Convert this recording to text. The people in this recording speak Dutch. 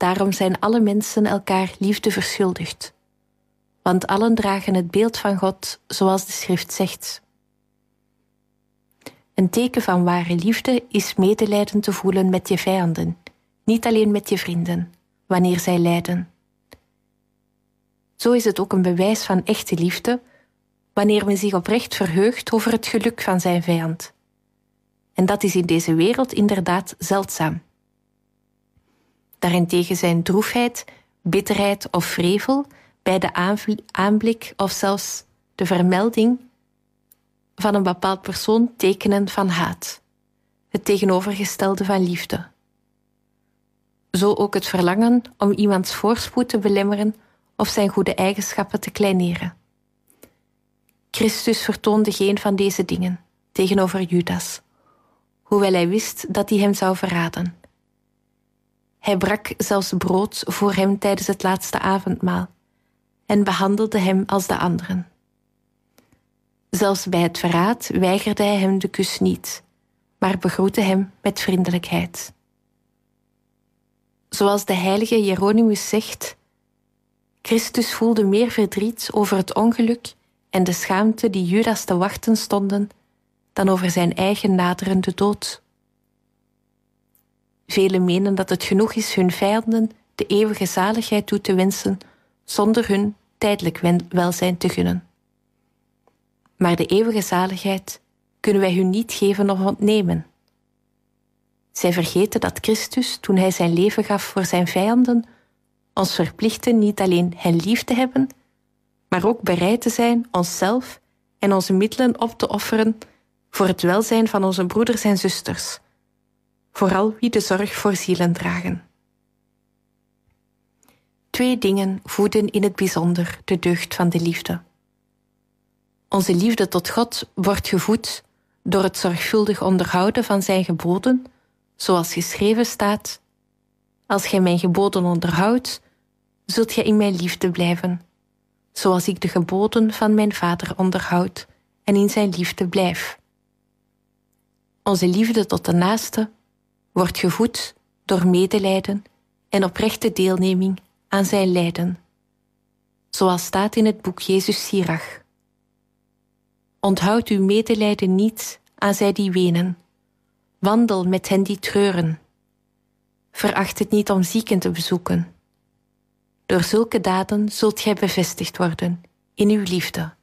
Daarom zijn alle mensen elkaar liefde verschuldigd. Want allen dragen het beeld van God, zoals de schrift zegt. Een teken van ware liefde is medelijden te voelen met je vijanden, niet alleen met je vrienden, wanneer zij lijden. Zo is het ook een bewijs van echte liefde, wanneer men zich oprecht verheugt over het geluk van zijn vijand. En dat is in deze wereld inderdaad zeldzaam. Daarentegen zijn droefheid, bitterheid of wrevel bij de aanblik of zelfs de vermelding van een bepaald persoon tekenen van haat, het tegenovergestelde van liefde. Zo ook het verlangen om iemands voorspoed te belemmeren of zijn goede eigenschappen te kleineren. Christus vertoonde geen van deze dingen tegenover Judas, hoewel hij wist dat hij hem zou verraden. Hij brak zelfs brood voor hem tijdens het laatste avondmaal en behandelde hem als de anderen. Zelfs bij het verraad weigerde hij hem de kus niet, maar begroette hem met vriendelijkheid. Zoals de heilige Hieronymus zegt, Christus voelde meer verdriet over het ongeluk en de schaamte die Judas te wachten stonden dan over zijn eigen naderende dood. Velen menen dat het genoeg is hun vijanden de eeuwige zaligheid toe te wensen zonder hun tijdelijk welzijn te gunnen. Maar de eeuwige zaligheid kunnen wij hun niet geven of ontnemen. Zij vergeten dat Christus, toen hij zijn leven gaf voor zijn vijanden, ons verplichtte niet alleen hen lief te hebben, maar ook bereid te zijn onszelf en onze middelen op te offeren voor het welzijn van onze broeders en zusters, vooral wie de zorg voor zielen dragen. 2 dingen voeden in het bijzonder de deugd van de liefde. Onze liefde tot God wordt gevoed door het zorgvuldig onderhouden van zijn geboden, zoals geschreven staat: als gij mijn geboden onderhoudt, zult gij in mijn liefde blijven, zoals ik de geboden van mijn Vader onderhoud en in zijn liefde blijf. Onze liefde tot de naaste wordt gevoed door medelijden en oprechte deelneming aan zijn lijden, zoals staat in het boek Jezus Sirach. Onthoud uw medelijden niet aan zij die wenen. Wandel met hen die treuren. Veracht het niet om zieken te bezoeken. Door zulke daden zult gij bevestigd worden in uw liefde.